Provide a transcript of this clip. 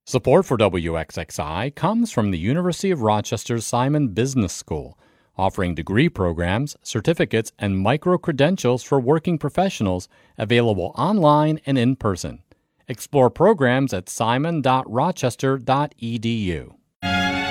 Support for WXXI comes from the University of Rochester's Simon Business School, offering degree programs, certificates, and micro-credentials for working professionals available online and in person. Explore programs at simon.rochester.edu.